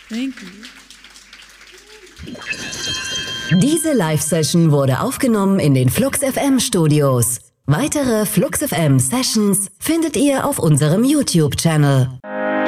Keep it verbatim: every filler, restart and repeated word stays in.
Thank you. Diese Live-Session wurde aufgenommen in den Flux F M Studios. Weitere Flux F M Sessions findet ihr auf unserem YouTube-Channel.